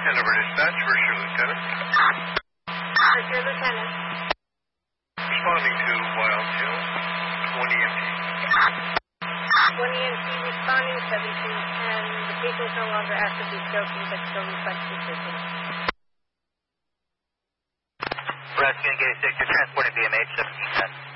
Hanover Dispatch, first year lieutenant. First year lieutenant. Responding to Wild Hill, 20 MT. 20 MT responding, 1710. The patient is no longer actively stroking, but still requests assistance. Rescue engaged 6, you're transporting BMH 1710.